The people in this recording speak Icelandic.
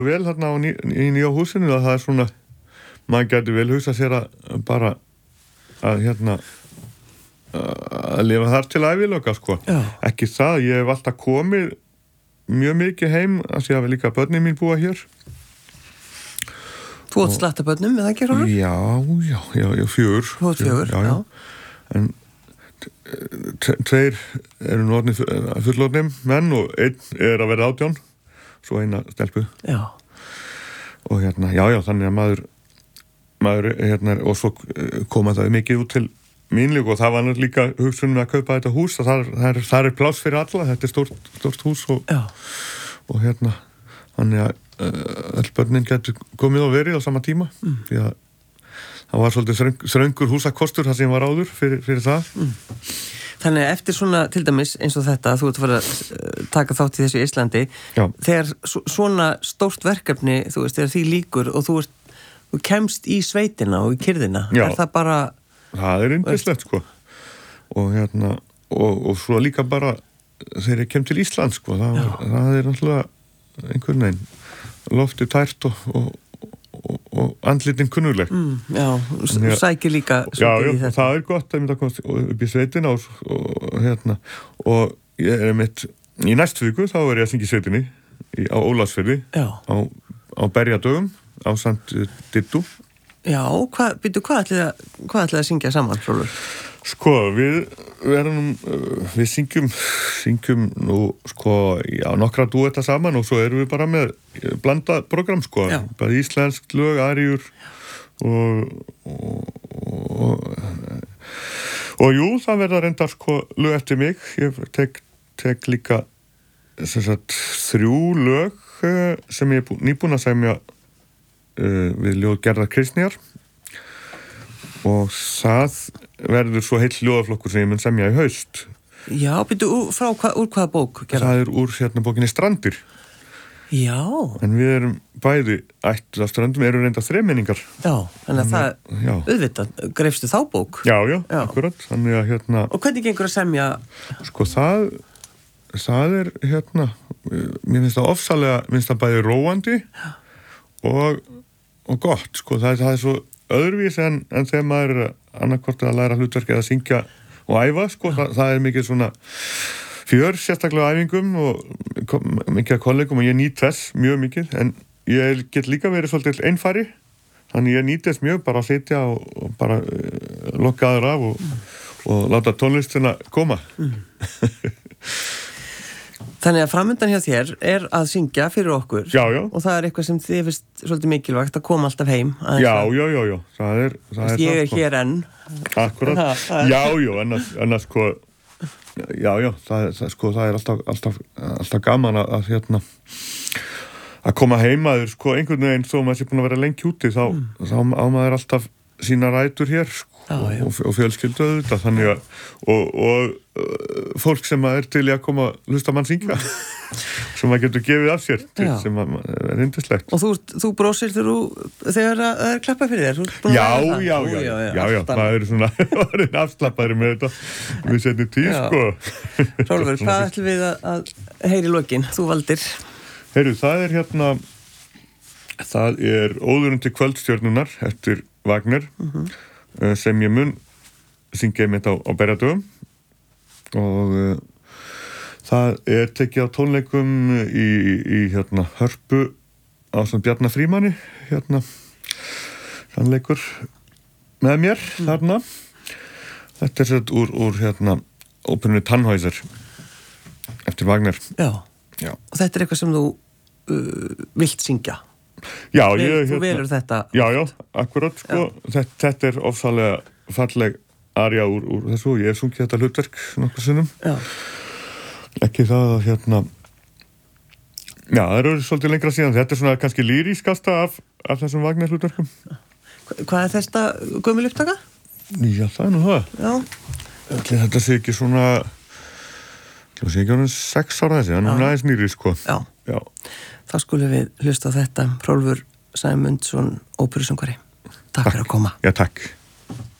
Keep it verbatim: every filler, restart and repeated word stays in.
vel þarna á ný, í nýja húsinu að það er svona, maður gæti vel hugsa sér að bara að hérna að lifa þar til æviloka sko. Já. Ekki það, ég hef alltaf komið mjög mikið heim að því að líka börnin mín búa hér. Þú átt slatta börnum, eða ekki, Rólfur? Já, já, já, já, fjögur. Þú átt fjögur, já. já. En tveir eru nú orðnir fullorðnir menn og einn er að vera átján, svo eina stelpu. Já. Og hérna, já, já, þannig að maður, maður, hérna, og svo koma það mikið út til mín líka og það var líka hugsunin að kaupa þetta hús og það, það, er, það er pláss fyrir alla, þetta er stórt, stórt hús og, og hérna, þannig að uh, öll börnin getur komið og verið á sama tíma mm. því að það var svolítið þröng, þröngur húsakostur það sem var áður fyrir, fyrir það. Mm. Þannig að eftir svona, til dæmis eins og þetta, þú ert að fara að taka þátt í þessu Íslandi, Já. Þegar svona stórt verkefni, þú veist, þegar því líkur og þú, ert, þú kemst í sveitina og í kyrðina, Já. Er það bara... Það er yndislegt sko og hérna og, og svo líka bara þegar ég kem til Ísland sko það, það er náttúrulega einhvern veginn lofti tært og, og, og, og andlitin kunnuleg mm, Já, og sækir líka Já, já, og það er gott að mynda að komast upp í sveitina og, og hérna og ég er mitt í næstu viku þá er ég að syngja í sveitinni í, á Ólafsfirði á, á berjadögum á samt Dittu. Já, hvað, byrju, hvað ætlið að, hvað ætlið að syngja saman, Rólfur? Sko, við verðum, við syngjum, syngjum nú, sko, já, nokkra dúetta saman og svo erum við bara með blandað program, sko, Já. Bara íslensk lög, aríur og, og, og, og jú, það verða reyndar, sko, lög eftir mig, ég tek, tek líka, sem sagt, þrjú lög sem ég er nýbúin að semja Uh, við ljóð Gerðar Kristnýjar og það verður svo heill ljóðaflokkur sem ég mun semja í haust. Já, byrju, frá hva, úr hvaða bók? Gerðar? Það er úr hérna bókinni Strandir. Já. En við erum bæði ættuð af Ströndum, eru reynda þremenningar. Já, þannig að það, já. auðvitað, greifstu þá bók? Já, já, já. akkurat. Þannig að hérna... Og hvernig gengur að semja? Sko, það, það er hérna, mér finnst það ofsalega, mér finnst það bæði róandi og og gott, sko, það er, það er svo öðruvís en, en þegar maður er annarkvort að læra hlutverk eða syngja og æfa, sko, það, það er mikið svona fjör, sérstaklega æfingum og mikið að kollegum og ég nýt þess mjög mikið, en ég get líka verið svolítið einfari, þannig ég nýt þess mjög bara að sitja og, og bara uh, lokka aður af og, og láta tónlistina koma. Mm. Þannig að framöndan hjá þér er að syngja fyrir okkur. Já, já. Og það er eitthvað sem þið finnst svolítið mikilvægt að koma alltaf heim. Já, já, já, já. Það er, það er ég er það, hér enn. Akkurat. Já, já, annars, annars sko, já, já, það, það, sko, það er alltaf, alltaf, alltaf gaman að, að hérna, að koma heimaður, sko, einhvern veginn þó maður sé búin að vera lengi úti, þá, mm. þá á maður alltaf sína rætur hér, sko. Já, já. Og, og fjölskyldu auðvitað, þannig að og, og uh, fólk sem er til í að koma hlusta mann syngja sem maður getur gefið af sér til, sem að, er yndislegt. Og þú, þú brósir þegar, þegar það er klappað fyrir þér? Já, já, já, já, já, já, já, það er svona það er afslappaðri með þetta við setjum tíð, sko. Rólfur, hvað ætlum við að, að heyri lokin? Þú valdir. Heyru, það er hérna það er Óðurinn til kvöldstjörnunar eftir Wagner. Mhm. Sem ég mun syngja einmitt á, á berjadögum og uh, það er tekið á tónleikum í, í hérna Hörpu á svona Bjarna Frímanni hérna hann leikur með mér mm. þarna þetta er sett úr, úr hérna óperunni Tannhäuser eftir Wagner. Já. Já. Og þetta er eitthvað sem þú uh, vilt syngja? Já, ég... Þú hérna, velur þetta? Já, já, akkurat, sko. Þetta, þetta er ofsalega falleg arja úr, úr þessu. Ég hef sungið þetta hlutverk nokkur sinnum. Já. Ekki það að, hérna... Já, það eru svolítið lengra síðan. Þetta er svona kannski lýrískasta af, af þessum Wagner hlutverkum. Hvað er þetta gömul upptaka? Já, það er nú það. Já. Þetta sé ekki svona... Það sé ekki ánum sex ára þessi. Það er nú aðeins nýri, sko. Já. Já. Þá skulum við hlusta á þetta. Rólfur Sæmundsson, óperusöngvari. Takk fyrir að koma. Já, takk.